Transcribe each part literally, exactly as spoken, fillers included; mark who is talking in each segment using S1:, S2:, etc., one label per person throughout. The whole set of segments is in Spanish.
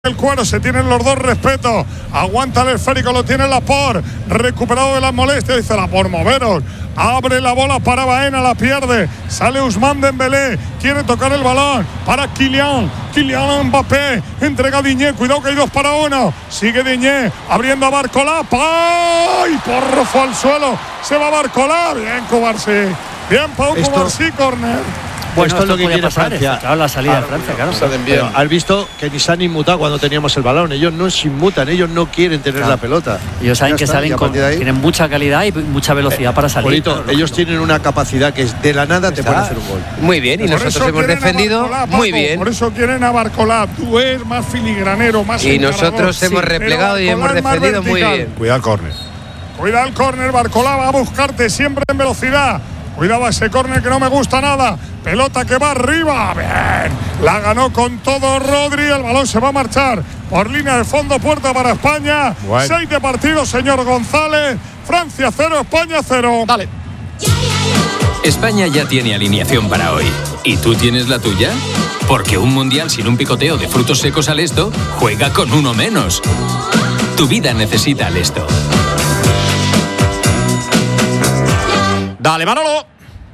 S1: El cuero, se tienen los dos respetos. Aguanta el esférico, lo tiene Laporte. Recuperado de las molestias, dice Laporte, moveros. Abre la bola para Baena, la pierde. Sale Ousmane Dembélé, quiere tocar el balón para Kylian. Kylian Mbappé, entrega a Digne, cuidado que hay dos para uno. Sigue Digne, abriendo a Barcola. ¡Ay! Porro fue al suelo. Se va Barcola. Bien, Cubarsí. Bien, Pau Cubarsí, córner.
S2: Pues
S3: Bueno,
S2: esto es lo que quiere
S3: pasar,
S2: Francia.
S3: Claro, la salida ah, de Francia, claro.
S2: Salen bien. Pero has visto que ni se han inmutado cuando teníamos el balón. Ellos no se inmutan, ellos no quieren tener claro. la pelota.
S3: Ellos saben
S2: ya
S3: que
S2: está,
S3: salen con, tienen mucha calidad y mucha velocidad eh, para salir.
S2: Bonito,
S3: claro,
S2: ellos
S3: lógico.
S2: tienen una capacidad que es de la nada te pueden hacer un gol.
S4: Muy bien, y por nosotros hemos defendido
S1: Barcola,
S4: muy
S1: Paco,
S4: bien.
S1: Por eso quieren a Barcola. Tú eres más filigranero, más
S4: Y
S1: encarador.
S4: nosotros
S1: Sí,
S4: hemos replegado y hemos defendido muy bien.
S1: Cuidado el córner. Cuidado el córner, Barcola va a buscarte siempre en velocidad. Cuidado ese córner que no me gusta nada. Pelota que va arriba. Bien. La ganó con todo Rodri. El balón se va a marchar por línea de fondo. Puerta para España. Bueno. Seis de partido, señor González. Francia cero, España cero.
S5: Dale. España ya tiene alineación para hoy. ¿Y tú tienes la tuya? Porque un mundial sin un picoteo de frutos secos al Esto juega con uno menos. Tu vida necesita al Esto.
S1: Dale, Manolo.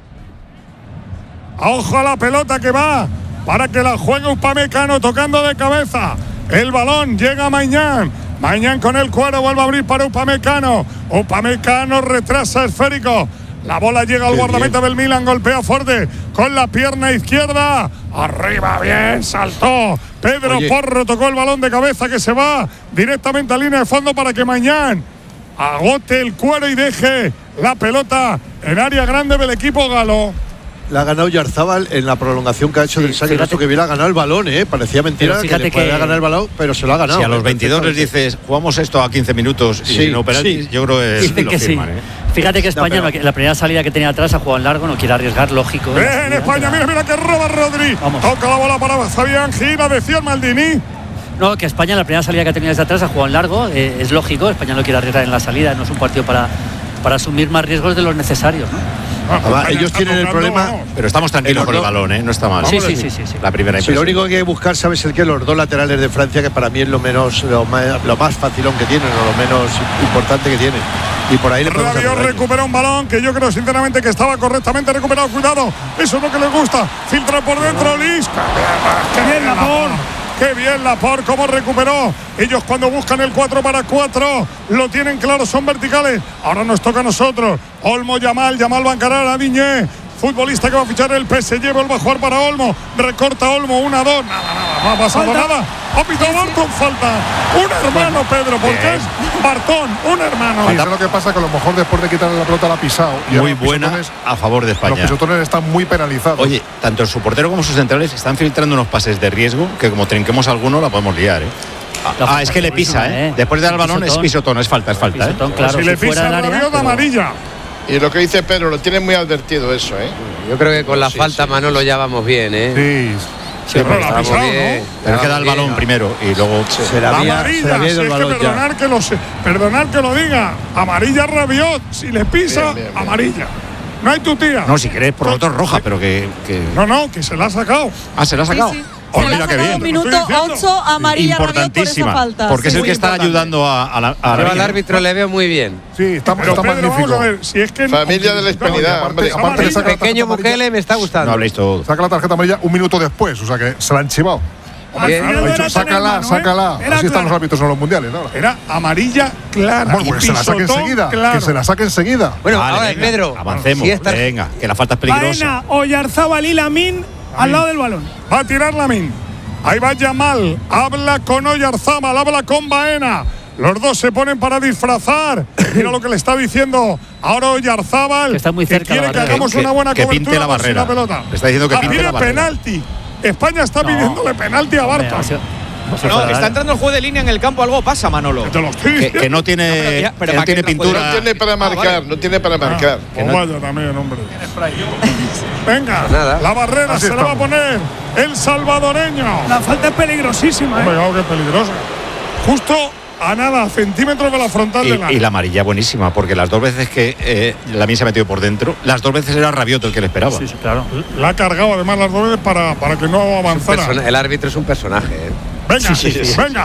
S1: Ojo a la pelota que va para que la juegue Upamecano tocando de cabeza. El balón llega a Maignan. Maignan con el cuero vuelve a abrir para Upamecano. Upamecano retrasa esférico. La bola llega al guardameta del Milan, golpea fuerte con la pierna izquierda. Arriba, bien, saltó. Pedro Oye. Porro tocó el balón de cabeza que se va directamente a línea de fondo para que Maignan agote el cuero y deje la pelota en área grande del equipo galo.
S2: La ha ganado Yarzábal en la prolongación que ha hecho sí, del saque. Esto que hubiera ganado el balón, ¿eh? Parecía mentira que, le que podía ganar el balón, pero se lo ha ganado.
S6: Si a los veintidós les dices, jugamos esto a quince minutos y sí, si no penaltis, sí. yo creo que,
S3: sí,
S6: lo
S3: que
S6: firman,
S3: sí.
S6: ¿eh?
S3: Fíjate que España, no, pero... la primera salida que tenía atrás ha jugado en largo, no quiere arriesgar, lógico.
S1: Bien, España, mira, mira que roba Rodri. Vamos. Toca la bola para Fabián Gina, decía Maldini.
S3: No, que España, la primera salida que tenía desde atrás ha jugado en largo, eh, es lógico. España no quiere arriesgar en la salida, no es un partido para, para asumir más riesgos de los necesarios, ¿no?
S2: Ah, pues ellos tienen el problema,
S6: pero estamos tranquilos con el balón, ¿eh? No está mal.
S3: Sí, sí, sí, sí, sí.
S6: La primera impresión.
S2: Sí, lo único que hay que buscar, ¿sabes el qué? Los dos laterales de Francia, que para mí es lo menos, lo más, lo más facilón que tienen, o lo menos importante que tienen. Y por ahí le podemos
S1: Rabiot recupera un balón que yo creo sinceramente que estaba correctamente recuperado. Cuidado, eso es lo que les gusta. Filtra por dentro, Lis. ¡Qué bien, Laporte! ¡Qué bien Laporte! ¿Cómo recuperó? Ellos cuando buscan el cuatro para cuatro lo tienen claro, son verticales. Ahora nos toca a nosotros. Olmo, Yamal, Yamal va a encarar a Digne. Futbolista que va a fichar el P S G, vuelve a jugar para Olmo. Recorta Olmo, una, dos. Nada, nada, no ha pasado falta. nada. Ha pitado Barton, falta. Un hermano, Pedro, porque es Bartón, un hermano.
S7: Sí, eso es lo que pasa, que a lo mejor después de quitarle la pelota la ha pisado.
S6: Muy buena a favor de España.
S7: Los pisotones están muy penalizados.
S6: Oye, tanto su portero como sus centrales están filtrando unos pases de riesgo que como trinquemos alguno la podemos liar, ¿eh? Ah, ah es que le pisa, ¿eh? Después de dar el balón es pisotón, es falta, es falta.
S3: Pisotón,
S6: ¿eh?
S3: claro,
S1: si, si le pisa la Rabiot, pero... amarilla.
S8: Y lo que dice Pedro, lo tiene muy advertido eso, ¿eh?
S4: Yo creo que con la
S8: sí,
S4: falta,
S8: sí,
S4: Manolo,
S8: sí.
S4: ya vamos bien, ¿eh?
S1: Sí.
S4: Sí,
S1: pero la ha pisado,
S4: bien,
S1: ¿no?
S6: Pero es que da el balón bien. primero y luego
S2: se, se la
S1: amarilla,
S2: había, se la había ido
S1: si
S2: el
S1: es
S2: balón
S1: que perdonar que, lo, perdonar que lo diga. Amarilla Rabiot, si le pisa, bien, bien, bien. amarilla. No hay tu tía.
S6: No, si querés, por otro roja, pero que, que...
S1: No, no, que se la ha sacado.
S6: Ah, se la ha sacado.
S9: Sí, sí.
S6: Oh,
S9: se
S6: mira
S9: la ha
S6: qué bien.
S9: Minuto ocho, amarilla Rabiot por esa falta.
S6: Porque
S9: sí,
S6: es el que está
S9: importante.
S6: ayudando a, a la a
S4: Yo al árbitro le veo muy bien.
S7: Sí, está,
S1: pero
S7: está
S1: Pedro,
S7: magnífico.
S1: vamos a ver, si es que
S8: familia de la hispanidad,
S7: aparte, aparte le saca
S4: pequeño Bukele me está gustando.
S6: No habléis todo.
S7: Saca la tarjeta amarilla un minuto después, o sea que se la han chivado.
S1: Bien.
S7: Dicho, sácala, hermano, sácala.
S1: ¿eh? Así
S7: están los árbitros en los mundiales, ¿no?
S1: Era amarilla clara.
S7: Bueno, pues que se la saque enseguida.
S1: Claro.
S7: Que se la saque enseguida.
S4: Bueno,
S6: vale,
S4: ahora
S6: venga,
S4: Pedro.
S6: Avancemos.
S4: Si esta...
S6: Venga, que la falta es peligrosa.
S10: Baena, Oyarzábal y Lamine al lado del balón.
S1: Va a tirar Lamine. Ahí va Yamal. Habla con Oyarzábal, habla con Baena. Los dos se ponen para disfrazar. Mira lo que le está diciendo ahora Oyarzábal.
S3: Que está muy cerca.
S1: Que quiere que hagamos
S6: que,
S1: una buena
S6: que
S1: cobertura.
S6: Pinte la barrera.
S1: La pelota.
S6: Le está diciendo que
S1: ah,
S6: pinte
S1: pide
S6: la barrera.
S1: penalti. España está no. pidiéndole penalti a Barton.
S5: No, está entrando el juego de línea en el campo, algo pasa, Manolo.
S1: Que, te lo estoy
S6: que, que no tiene, no, pero ya, pero no tiene pintura.
S8: No tiene para marcar, ah, vale. no tiene para marcar.
S1: Ah, no, vaya también, hombre. Venga,
S4: nada.
S1: La barrera Así se estamos. la va a poner el salvadoreño.
S10: La falta es peligrosísima,
S1: ¿eh? Hombre,
S10: Hombre,
S1: qué peligrosa. Justo a nada, centímetros de la frontal
S6: y,
S1: de la.
S6: Y la amarilla buenísima, porque las dos veces que eh, Lamine se ha metido por dentro, las dos veces era Rabiot el que le esperaba.
S3: Sí, sí, claro.
S1: La ha cargado además las dos veces para, para que no avanzara.
S4: El árbitro es un personaje, ¿eh?
S1: Venga,
S6: sí, sí, sí.
S1: venga,